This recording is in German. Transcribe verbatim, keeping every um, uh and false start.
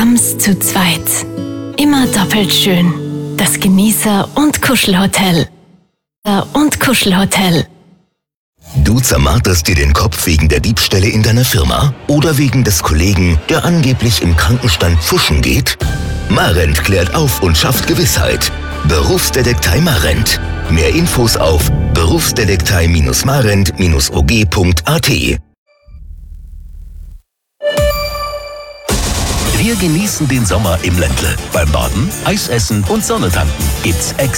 Abends zu zweit. Immer doppelt schön. Das Genießer- und Kuschelhotel. Und Kuschelhotel. Du zermarterst dir den Kopf wegen der Diebstähle in deiner Firma oder wegen des Kollegen, der angeblich im Krankenstand pfuschen geht? Marent klärt auf und schafft Gewissheit. Berufsdetektei Marent. Mehr Infos auf berufsdetektei Marent O G punkt A T. Wir genießen den Sommer im Ländle. Beim Baden, Eisessen und Sonnetanken gibt's extra